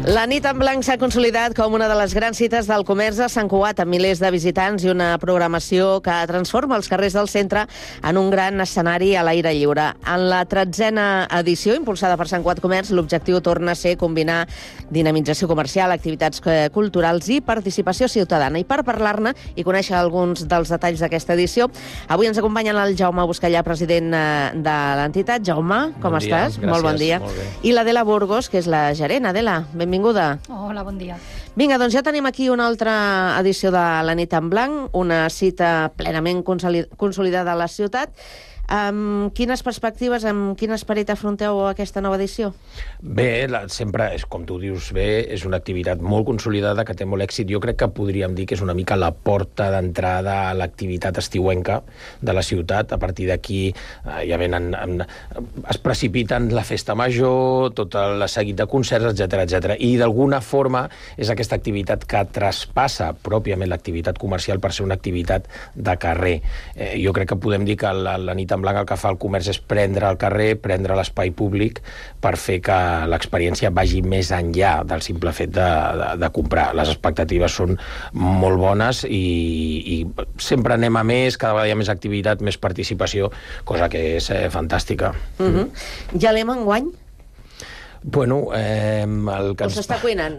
La nit en blanc s'ha consolidat com una de les grans cites del comerç a Sant Cugat, amb milers de visitants i una programació que transforma els carrers del centre en un gran escenari a l'aire lliure. En la 13a edició, impulsada per Sant Cugat Comerç, l'objectiu torna a ser combinar dinamització comercial, activitats culturals i participació ciutadana. I per parlar-ne i conèixer alguns dels detalls d'aquesta edició, avui ens acompanyen el Jaume Buscallà, president de l'entitat. Jaume, com estàs? Gràcies, molt bon dia. Molt bé. I l'Adela Burgos, que és la gerent. Adela, benvinguda. Hola, bon dia. Vinga, doncs ja tenim aquí una altra edició de la nit en blanc, una cita plenament consolidada a la ciutat. Amb quines perspectives, amb quin esperit afronteu aquesta nova edició? Bé, sempre, com tu dius bé, és una activitat molt consolidada, que té molt èxit. Jo crec que podríem dir que és una mica la porta d'entrada a l'activitat estiuenca de la ciutat. A partir d'aquí ja es precipiten la festa major, tot el seguit de concerts, etc. I d'alguna forma és aquesta activitat que traspassa pròpiament l'activitat comercial per ser una activitat de carrer. Jo crec que podem dir que la nit en blanc el que fa el comerç és prendre el carrer, prendre l'espai públic per fer que l'experiència vagi més enllà del simple fet de comprar. Les expectatives són molt bones i sempre anem a més, cada vegada hi ha més activitat, més participació, cosa que és fantàstica. Ja l'hem enguany? Bueno, s'està cuinant?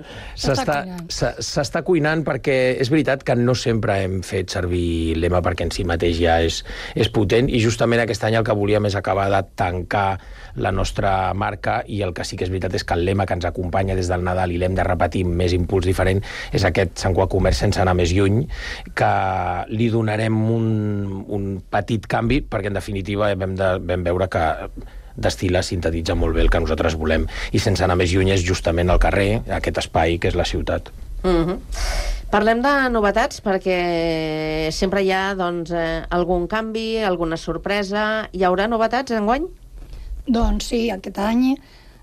S'està cuinant perquè és veritat que no sempre hem fet servir lema perquè en si mateix ja és potent, i justament aquest any el que volíem és acabar de tancar la nostra marca, i el que sí que és veritat és que el lema que ens acompanya des del Nadal i l'hem de repetir amb més impuls diferent és aquest Sant Cugat Comerç sense anar més lluny, que li donarem un petit canvi perquè en definitiva vam veure que destil·la, sintetitza molt bé el que nosaltres volem, i sense anar més lluny és justament el carrer, aquest espai que és la ciutat. Parlem de novetats, perquè sempre hi ha algun canvi, alguna sorpresa. Hi haurà novetats enguany? Doncs sí, aquest any,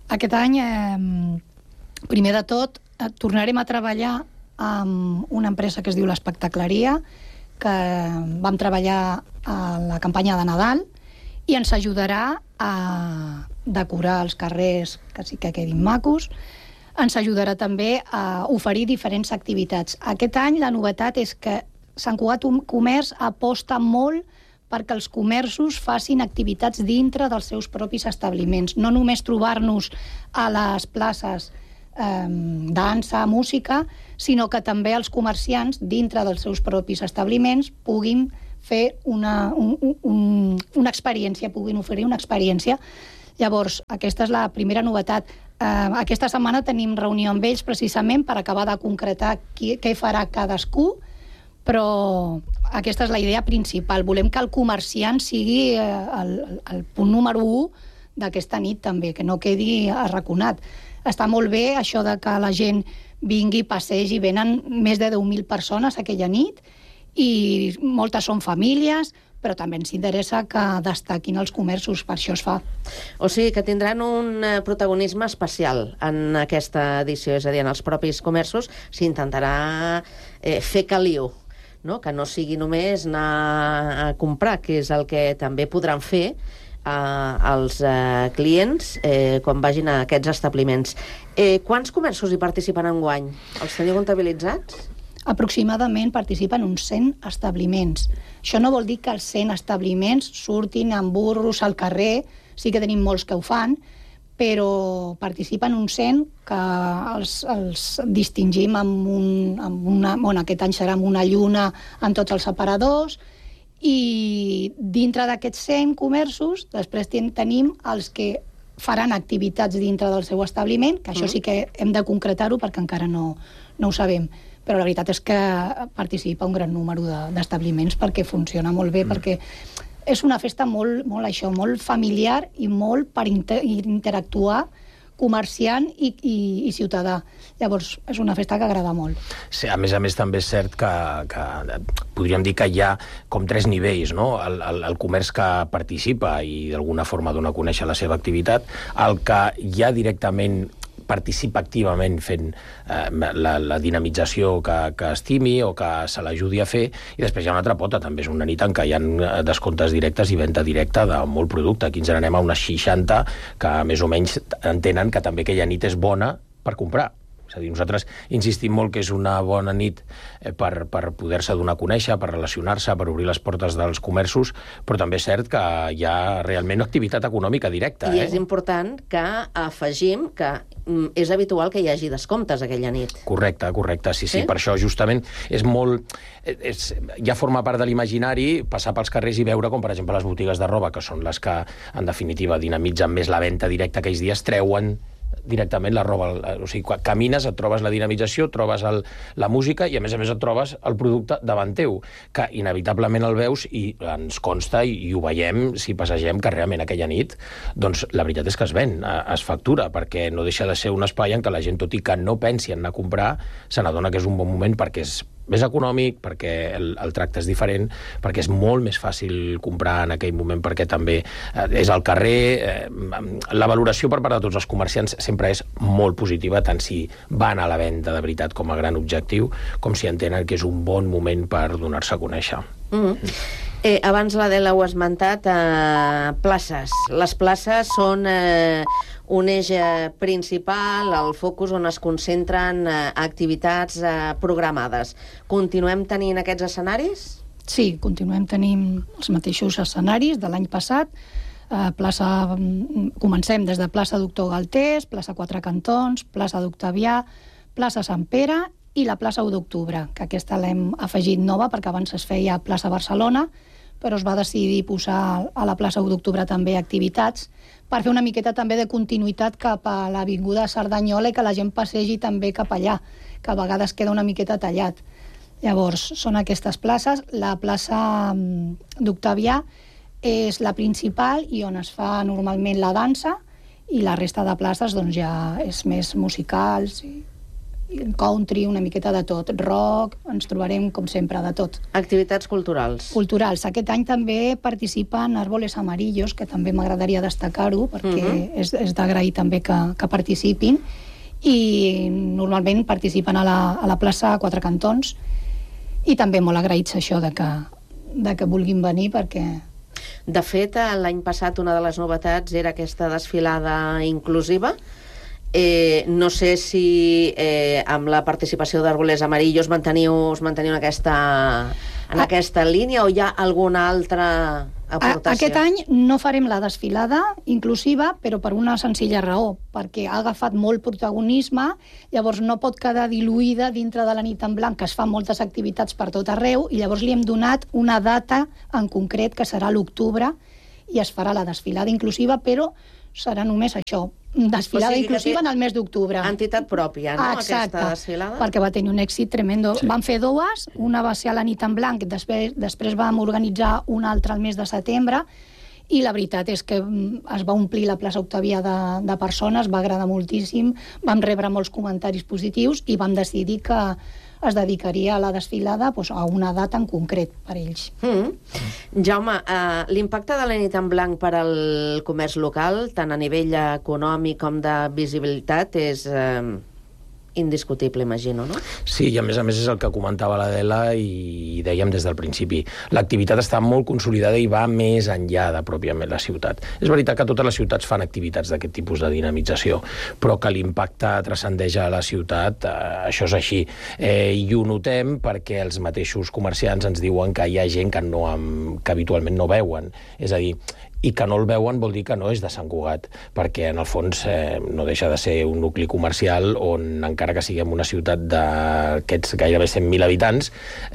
primer de tot, tornarem a treballar amb una empresa que es diu l'Espectacleria, que vam treballar a la campanya de Nadal, i ens ajudarà a decorar els carrers que sí que quedin macos. Ens ajudarà també a oferir diferents activitats. Aquest any la novetat és que Sant Cugat Comerç aposta molt perquè els comerços facin activitats dintre dels seus propis establiments. No només trobar-nos a les places dansa, música, sinó que també els comerciants dintre dels seus propis establiments puguin fer una experiència, puguin oferir una experiència. Llavors, aquesta és la primera novetat. Aquesta setmana tenim reunió amb ells precisament per acabar de concretar què farà cadascú, però aquesta és la idea principal. Volem que el comerciant sigui el punt número 1 d'aquesta nit també, que no quedi arraconat. Està molt bé això de que la gent vingui, passegi, venen més de 10.000 persones aquella nit, i moltes són famílies, però també ens interessa que destaquin els comerços, per això es fa. O sigui que tindran un protagonisme especial en aquesta edició, és a dir, en els propis comerços s'intentarà fer caliu, no? Que no sigui només anar a comprar, que és el que també podran fer els clients quan vagin a aquests establiments. Quants comerços hi participen enguany? Els teniu comptabilitzats? Aproximadament participen uns 100 establiments. Això no vol dir que els 100 establiments surtin amb burros al carrer, sí que tenim molts que ho fan, però participen uns 100 que els distingim aquest any serà amb una lluna en tots els aparadors, i dintre d'aquests 100 comerços després tenim els que faran activitats dintre del seu establiment, que això sí que hem de concretar-ho perquè encara no ho sabem. Però la veritat és que participa un gran número d'establiments perquè funciona molt bé, perquè és una festa molt familiar i molt per interactuar comerciant i ciutadà. Llavors, és una festa que agrada molt. Sí, a més també és cert que podríem dir que hi ha com 3 nivells, no? El comerç que participa i d'alguna forma dona a conèixer la seva activitat, el que ja directament participa activament fent la dinamització que estimi o que se l'ajudi a fer, i després hi ha una altra pota, també és una nit en què hi ha descomptes directes i venda directa de molt producte. Aquí ens n'anem a unes 60 que més o menys entenen que també aquella nit és bona per comprar. És a dir, nosaltres insistim molt que és una bona nit per poder-se donar a conèixer, per relacionar-se, per obrir les portes dels comerços, però també és cert que hi ha realment activitat econòmica directa. I és important que afegim que és habitual que hi hagi descomptes aquella nit. Correcte, sí. Per això justament és molt... ja forma part de l'imaginari passar pels carrers i veure com, per exemple, les botigues de roba, que són les que, en definitiva, dinamitzen més la venda directa aquells dies, treuen directament la roba. O sigui, quan camines et trobes la dinamització, trobes la música i, a més et trobes el producte davant teu, que inevitablement el veus i ens consta i ho veiem si passegem que realment aquella nit, doncs la veritat és que es ven, es factura, perquè no deixa de ser un espai en què la gent, tot i que no pensi en anar a comprar, se n'adona que és un bon moment perquè és més econòmic, perquè el tracte és diferent, perquè és molt més fàcil comprar en aquell moment, perquè també és al carrer. La valoració per part de tots els comerciants sempre és molt positiva, tant si van a la venda de veritat com a gran objectiu, com si entenen que és un bon moment per donar-se a conèixer. Abans l'Adela ho ha esmentat, places. Les places són un eix principal, el focus on es concentren activitats programades. Continuem tenint aquests escenaris? Sí, continuem tenint els mateixos escenaris de l'any passat. Comencem des de plaça Doctor Galtés, plaça Quatre Cantons, plaça d'Octavià, plaça Sant Pere i la plaça 1 d'Octubre, que aquesta l'hem afegit nova perquè abans es feia a plaça Barcelona, però es va decidir posar a la plaça 1 d'Octubre també activitats per fer una miqueta també de continuïtat cap a l'avinguda Cerdanyola i que la gent passegi també cap allà, que a vegades queda una miqueta tallat. Llavors, són aquestes places. La plaça d'Octavià és la principal i on es fa normalment la dansa, i la resta de places doncs, ja és més musicals i country, una miqueta de tot, rock, ens trobarem com sempre de tot. Activitats culturals. Culturals. Aquest any també participen Árboles Amarillos, que també m'agradaria destacar-ho, perquè és d'agrair també que participin, i normalment participen a la plaça Quatre Cantons, i també molt agraïts això de que vulguin venir, perquè... De fet, l'any passat una de les novetats era aquesta desfilada inclusiva. No sé si amb la participació d'Árboles Amarillos manteniu en aquesta línia o hi ha alguna altra aportació? Aquest any no farem la desfilada inclusiva, però per una senzilla raó, perquè ha agafat molt protagonisme, llavors no pot quedar diluïda dintre de la nit en blanc, que es fan moltes activitats per tot arreu, i llavors li hem donat una data en concret, que serà l'octubre, i es farà la desfilada inclusiva, però serà només això, desfilada inclusiva en el mes d'octubre. Entitat pròpia, no? Exacte, aquesta desfilada? perquè va tenir un èxit tremendo. Sí. Vam fer dues, una va ser a la nit en blanc, després vam organitzar una altra al mes de setembre, i la veritat és que es va omplir la plaça Octavià de persones, va agradar moltíssim, vam rebre molts comentaris positius i vam decidir que es dedicaria a la desfilada a una data en concret per ells. Jaume, l'impacte de la nit en blanc per al comerç local, tant a nivell econòmic com de visibilitat, és indiscutible, imagino, no? Sí, i a més és el que comentava l'Adela i dèiem des del principi. L'activitat està molt consolidada i va més enllà de pròpiament la ciutat. És veritat que totes les ciutats fan activitats d'aquest tipus de dinamització, però que l'impacte transcendeix a la ciutat, això és així. I ho notem perquè els mateixos comerciants ens diuen que hi ha gent que habitualment no veuen. És a dir, i que no el veuen vol dir que no és de Sant Cugat, perquè en el fons no deixa de ser un nucli comercial on, encara que siguem una ciutat d'aquests gairebé 100.000 habitants,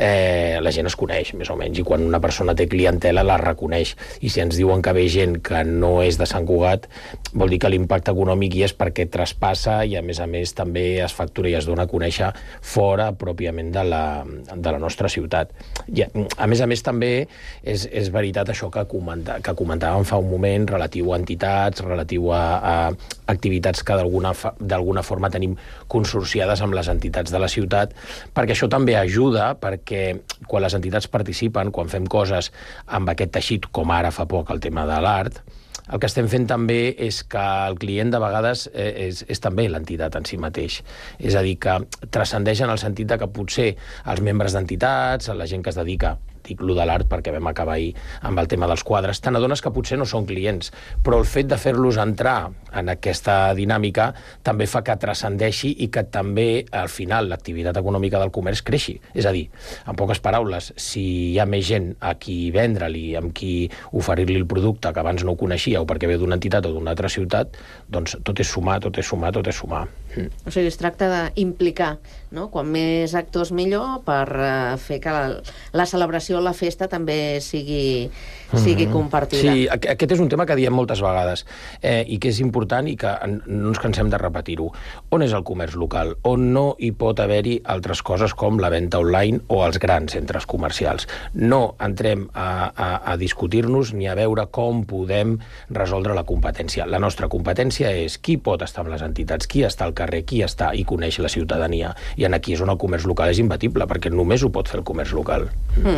la gent es coneix, més o menys, i quan una persona té clientela la reconeix. I si ens diuen que ve gent que no és de Sant Cugat, vol dir que l'impacte econòmic hi és perquè traspassa i, a més també es factura i es dona a conèixer fora pròpiament de la nostra ciutat. I, a més també és veritat això que comentàvem fa un moment, relatiu a entitats, relatiu a activitats que d'alguna forma tenim consorciades amb les entitats de la ciutat, perquè això també ajuda, perquè quan les entitats participen, quan fem coses amb aquest teixit, com ara fa poc el tema de l'art, el que estem fent també és que el client de vegades és també l'entitat en si mateix. És a dir, que transcendeix en el sentit de que potser els membres d'entitats, la gent que es dedica dic lo de l'art perquè vam acabar ahir amb el tema dels quadres, te n'adones que potser no són clients, però el fet de fer-los entrar en aquesta dinàmica també fa que transcendeixi i que també, al final, l'activitat econòmica del comerç creixi. És a dir, en poques paraules, si hi ha més gent a qui vendre-li, amb qui oferir-li el producte que abans no ho coneixia o perquè ve d'una entitat o d'una altra ciutat, doncs tot és sumar, tot és sumar, tot és sumar. O sigui, es tracta d'implicar, no? Quan més actors millor per fer que la celebració, la festa també sigui compartida. Sí, aquest és un tema que diem moltes vegades i que és important i que no ens cansem de repetir-ho. On és el comerç local? On no hi pot haver-hi altres coses com la venda online o els grans centres comercials? No entrem a discutir-nos ni a veure com podem resoldre la competència. La nostra competència és qui pot estar amb les entitats, qui està al carrer, qui està i coneix la ciutadania. I aquí és on el comerç local és imbatible, perquè només ho pot fer el comerç local.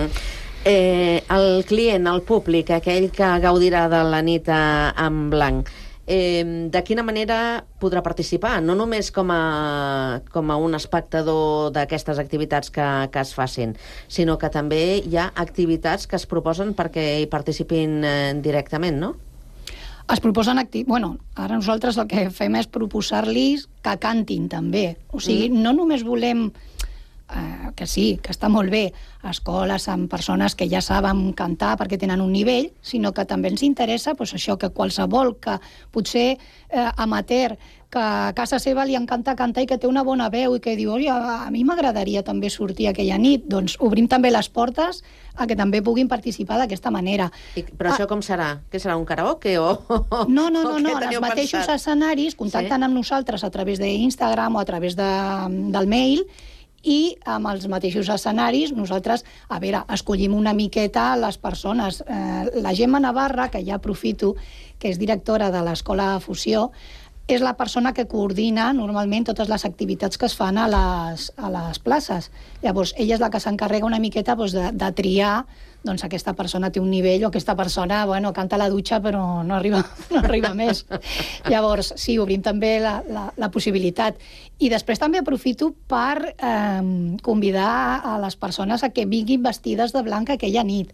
El client, el públic, aquell que gaudirà de la nit en blanc, de quina manera podrà participar? No només com a un espectador d'aquestes activitats que es facin, sinó que també hi ha activitats que es proposen perquè hi participin directament, no? Es proposen ara nosaltres el que fem és proposar-los que cantin també. O sigui, no només volem que sí, que està molt bé, escoles amb persones que ja saben cantar perquè tenen un nivell, sinó que també ens interessa això, que qualsevol que potser amateur, que a casa seva li encanta cantar i que té una bona veu i que diu, a mi m'agradaria també sortir aquella nit, doncs obrim també les portes a que també puguin participar d'aquesta manera. Però això com serà? Què serà, un karaoke o... No, en els mateixos escenaris contacten amb nosaltres a través d'Instagram o a través del mail i amb els mateixos escenaris nosaltres, escollim una miqueta les persones. La Gemma Navarra, que ja aprofito, que és directora de l'Escola Fusió, és la persona que coordina normalment totes les activitats que es fan a les places. Llavors, ella és la que s'encarrega una miqueta de triar aquesta persona té un nivell o aquesta persona canta a la dutxa però no arriba més. Llavors, sí, obrim també la possibilitat. I després també aprofito per convidar a les persones a que vinguin vestides de blanc aquella nit.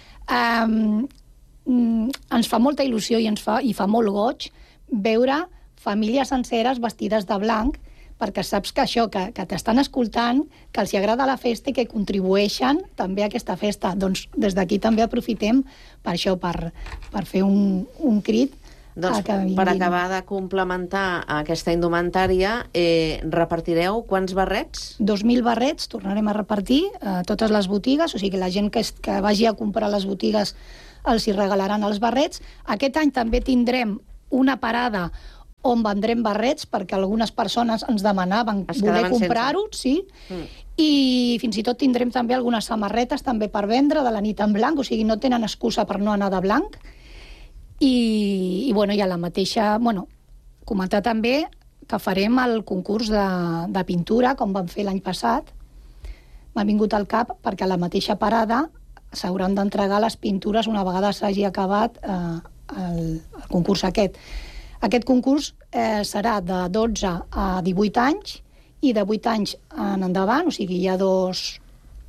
Ens fa molta il·lusió i fa molt goig veure famílies senceres vestides de blanc, perquè saps que això, que t'estan escoltant, que els agrada la festa i que contribueixen també a aquesta festa. Doncs des d'aquí també aprofitem per això, per fer un crit. Doncs per acabar de complementar aquesta indumentària, repartireu quants barrets? 2.000 barrets tornarem a repartir a totes les botigues, o sigui que la gent que vagi a comprar a les botigues els hi regalaran els barrets. Aquest any també tindrem una parada on vendrem barrets, perquè algunes persones ens demanaven voler comprar-ho, sí, i fins i tot tindrem també algunes samarretes també per vendre de la nit en blanc, o sigui, no tenen excusa per no anar de blanc. I a la mateixa... comentar també que farem el concurs de pintura, com vam fer l'any passat. M'ha vingut al cap perquè a la mateixa parada s'hauran d'entregar les pintures una vegada s'hagi acabat el concurs aquest. Aquest concurs serà de 12 a 18 anys i de 8 anys en endavant, o sigui, hi ha dues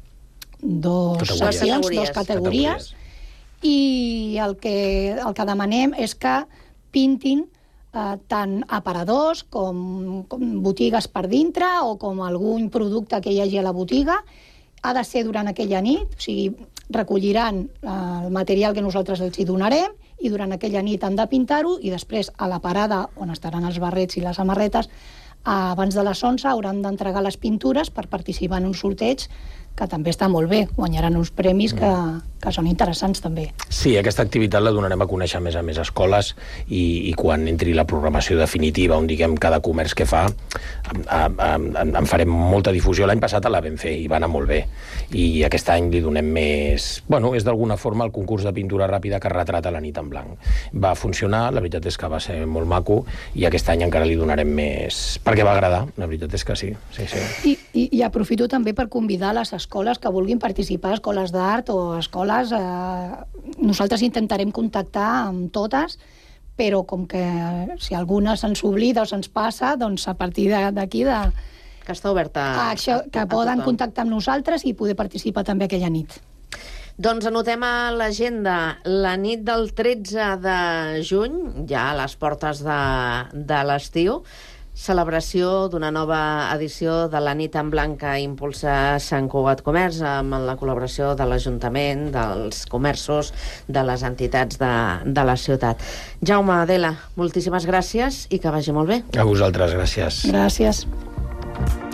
categories. I el que demanem és que pintin tant aparadors com botigues per dintre o com algun producte que hi hagi a la botiga. Ha de ser durant aquella nit, o sigui, recolliran el material que nosaltres els hi donarem i durant aquella nit han de pintar-ho i després a la parada on estaran els barrets i les samarretes abans de les 11 hauran d'entregar les pintures per participar en un sorteig que també està molt bé, guanyaran uns premis que són interessants també. Sí, aquesta activitat la donarem a conèixer a més escoles i quan entri la programació definitiva on diguem cada comerç que fa en farem molta difusió. L'any passat la vam fer i va anar molt bé i aquest any li donem més... és d'alguna forma el concurs de pintura ràpida que retrata la nit en blanc. Va funcionar, la veritat és que va ser molt maco i aquest any encara li donarem més perquè va agradar, la veritat és que sí. I aprofito també per convidar les escoles que vulguin participar, escoles d'art o escoles... Nosaltres intentarem contactar amb totes, però com que si alguna se'ns oblida o se'ns passa, doncs a partir d'aquí... Que està oberta que poden contactar amb nosaltres i poder participar també aquella nit. Doncs anotem a l'agenda la nit del 13 de juny, ja a les portes de l'estiu, celebració d'una nova edició de la nit en blanc que impulsa Sant Cugat Comerç amb la col·laboració de l'Ajuntament, dels comerços, de les entitats de la ciutat. Jaume, Adela, moltíssimes gràcies i que vagi molt bé. A vosaltres, gràcies. Gràcies.